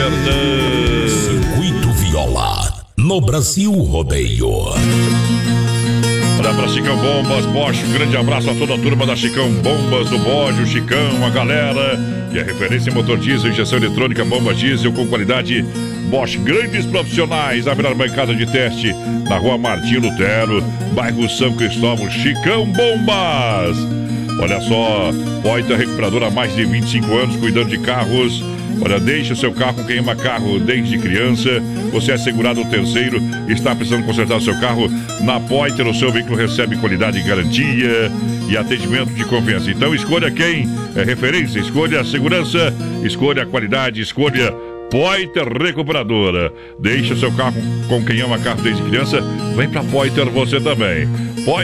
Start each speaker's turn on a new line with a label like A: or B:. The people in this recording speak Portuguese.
A: Fernando.
B: Circuito Viola, no Brasil Rodeio.
A: Olha pra Chicão Bombas, Bosch, um grande abraço a toda a turma da Chicão Bombas, do Bode, o Chicão, a galera, que é referência em motor diesel, injeção eletrônica, bomba diesel com qualidade Bosch, grandes profissionais, a melhor bancada de teste, na rua Martim Lutero, bairro São Cristóvão, Chicão Bombas. Olha só, Poiter Recuperadora há mais de 25 anos, cuidando de carros. Olha, deixe o seu carro queima carro desde criança. Você é segurado terceiro, está precisando consertar o seu carro. Na Poiter, o seu veículo recebe qualidade e garantia e atendimento de confiança. Então escolha quem é referência, escolha a segurança, escolha a qualidade, escolha Poiter Recuperadora. Deixe o seu carro com quem ama carro desde criança. Vem pra Poiter você também.